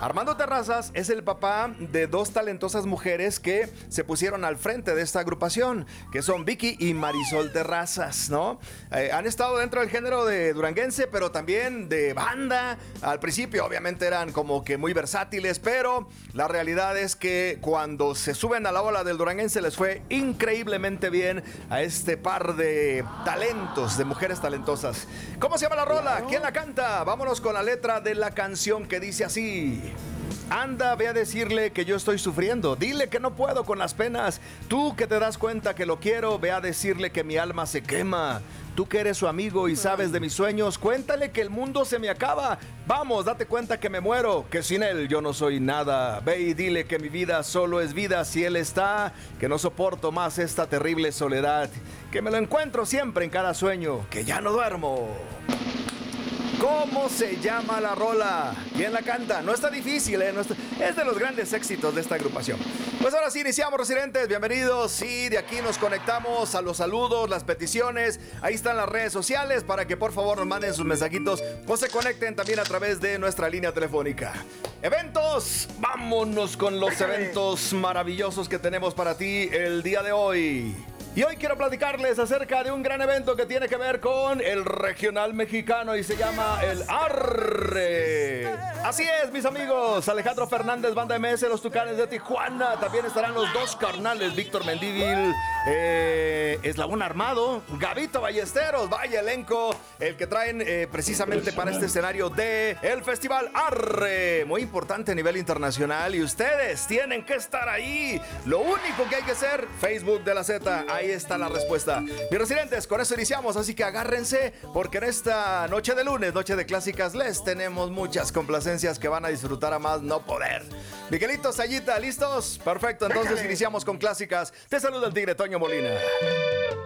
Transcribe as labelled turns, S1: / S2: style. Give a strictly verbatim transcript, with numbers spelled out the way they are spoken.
S1: Armando Terrazas es el papá de dos talentosas mujeres que se pusieron al frente de esta agrupación, que son Vicky y Marisol Terrazas, ¿no? Eh, han estado dentro del género de duranguense, pero también de banda. Al principio, obviamente, eran como que muy versátiles, pero la realidad es que cuando se suben a la ola del duranguense les fue increíblemente bien a este par de talentos, de mujeres talentosas. ¿Cómo se llama la rola? ¿Quién la canta? Vámonos con la letra de la canción que dice así: anda, ve a decirle que yo estoy sufriendo. Dile que no puedo con las penas. Tú que te das cuenta que lo quiero, ve a decirle que mi alma se quema. Tú que eres su amigo y sabes de mis sueños, cuéntale que el mundo se me acaba. Vamos, date cuenta que me muero, que sin él yo no soy nada. Ve y dile que mi vida solo es vida si él está, que no soporto más esta terrible soledad, que me lo encuentro siempre en cada sueño, que ya no duermo. ¿Cómo se llama la rola? ¿Quién la canta? No está difícil, ¿eh? No está... Es de los grandes éxitos de esta agrupación. Pues ahora sí, iniciamos, residentes. Bienvenidos. Y de aquí nos conectamos a los saludos, las peticiones. Ahí están las redes sociales para que por favor nos manden sus mensajitos o se conecten también a través de nuestra línea telefónica. Eventos. Vámonos con los eventos maravillosos que tenemos para ti el día de hoy. Y hoy quiero platicarles acerca de un gran evento que tiene que ver con el regional mexicano y se llama el Arre. Así es, mis amigos. Alejandro Fernández, Banda M S, los Tucanes de Tijuana. También estarán los dos carnales, Víctor Mendívil, eh, Eslabón Armado, Gabito Ballesteros. Vaya elenco el que traen eh, precisamente para este escenario de el Festival Arre. Muy importante a nivel internacional y ustedes tienen que estar ahí. Lo único que hay que hacer, Facebook de la Z. Ahí está la respuesta. Mis residentes, con eso iniciamos, así que agárrense, porque en esta noche de lunes, noche de clásicas, les tenemos muchas complacencias que van a disfrutar a más no poder. Miguelito, Sayita, ¿listos? Perfecto, entonces iniciamos con clásicas. Te saluda el Tigre Toño Molina.